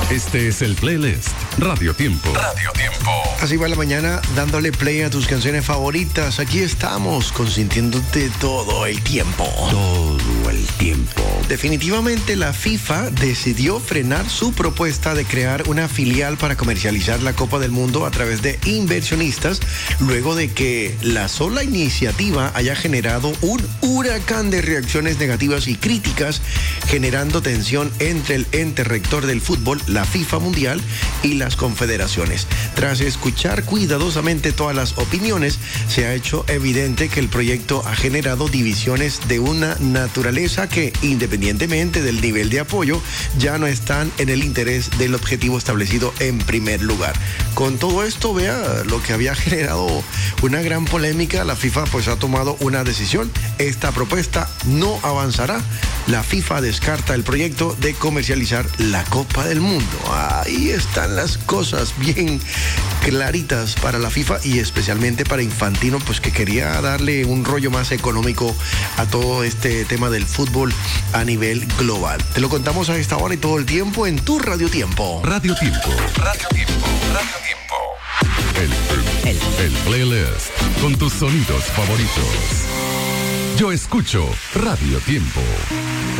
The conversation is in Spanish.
Este es el playlist Radio Tiempo. Radio Tiempo. Así va la mañana dándole play a tus canciones favoritas. Aquí estamos consintiéndote todo el tiempo. Todo el tiempo. Definitivamente la FIFA decidió frenar su propuesta de crear una filial para comercializar la Copa del Mundo a través de inversionistas, luego de que la sola iniciativa haya generado un huracán de reacciones negativas y críticas, generando tensión entre el ente rector del fútbol, la FIFA Mundial, y las confederaciones. Tras escuchar cuidadosamente todas las opiniones, se ha hecho evidente que el proyecto ha generado divisiones de una naturaleza que, independientemente del nivel de apoyo, ya no están en el interés del objetivo establecido en primer lugar. Con todo esto, vea lo que había generado una gran polémica. La FIFA pues ha tomado una decisión. Esta propuesta no avanzará. La FIFA descarta el proyecto de comercializar la Copa del Mundo. Ahí están las cosas bien claritas para la FIFA y especialmente para Infantino, pues que quería darle un rollo más económico a todo este tema del fútbol a nivel global. Te lo contamos a esta hora y todo el tiempo en tu Radio Tiempo. Radio Tiempo. Radio Tiempo. Radio Tiempo. El playlist con tus sonidos favoritos. Yo escucho Radio Tiempo.